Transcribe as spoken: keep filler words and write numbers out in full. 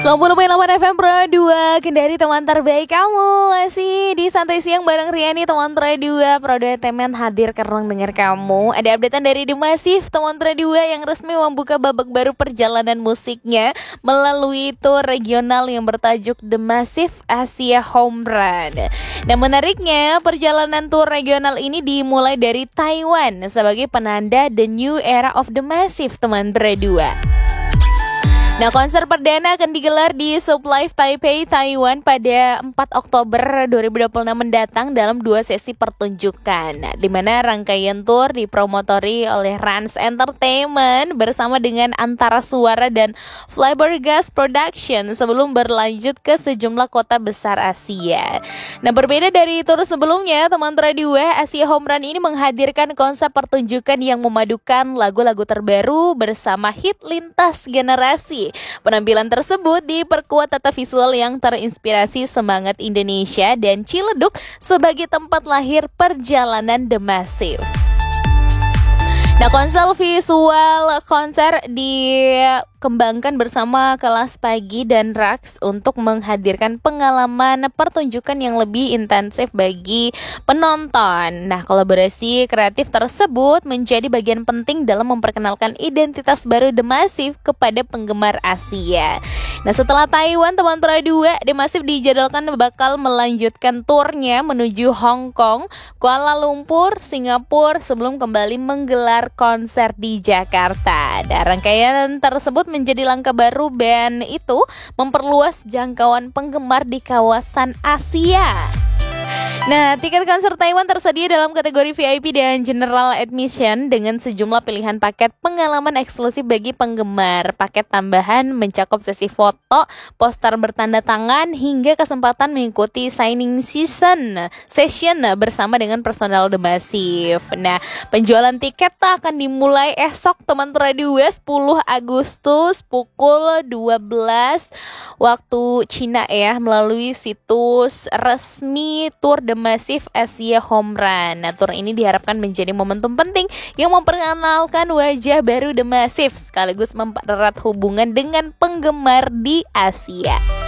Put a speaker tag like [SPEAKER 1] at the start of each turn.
[SPEAKER 1] sembilan puluh delapan F M Pro dua, Kendari teman terbaik kamu. Masih di Santai Siang bareng Riani, teman Pro dua. Pro dua temen hadir ke ruang dengar kamu. Ada updatean dari The Massive, teman Pro dua yang resmi membuka babak baru perjalanan musiknya melalui tour regional yang bertajuk The Massive Asia Home Run. Nah, menariknya perjalanan tour regional ini dimulai dari Taiwan sebagai penanda The New Era of The Massive, teman Pro dua. Nah, konser perdana akan digelar di Sublife Taipei, Taiwan pada empat Oktober dua ribu dua puluh enam mendatang dalam dua sesi pertunjukan. Nah, di mana rangkaian tour dipromotori oleh Rans Entertainment bersama dengan Antara Suara dan Flabbergasted Production sebelum berlanjut ke sejumlah kota besar Asia. Nah, berbeda dari tour sebelumnya, teman dua, Asia Home Run ini menghadirkan konsep pertunjukan yang memadukan lagu-lagu terbaru bersama hit lintas generasi. Penampilan tersebut diperkuat tata visual yang terinspirasi semangat Indonesia dan Ciledug sebagai tempat lahir perjalanan The Massive. Nah, konsep visual konser dikembangkan bersama Kelas Pagi dan Rax untuk menghadirkan pengalaman pertunjukan yang lebih intensif bagi penonton. Nah, kolaborasi kreatif tersebut menjadi bagian penting dalam memperkenalkan identitas baru The Massive kepada penggemar Asia. Nah, setelah Taiwan, teman Pro dua, The Massive dijadwalkan bakal melanjutkan turnya menuju Hong Kong, Kuala Lumpur, Singapura sebelum kembali menggelar konser di Jakarta. Dan rangkaian tersebut menjadi langkah baru band itu memperluas jangkauan penggemar di kawasan Asia. Nah, tiket konser Taiwan tersedia dalam kategori V I P dan General Admission dengan sejumlah pilihan paket pengalaman eksklusif bagi penggemar. Paket tambahan mencakup sesi foto, poster bertanda tangan, hingga kesempatan mengikuti signing season session bersama dengan personal The Massive. Nah, penjualan tiket akan dimulai esok, teman dua, sepuluh Agustus pukul dua belas waktu Cina ya, melalui situs resmi Tour The Massive Asia Home Run. Nah, tour ini diharapkan menjadi momentum penting yang memperkenalkan wajah baru The Massive sekaligus mempererat hubungan dengan penggemar di Asia.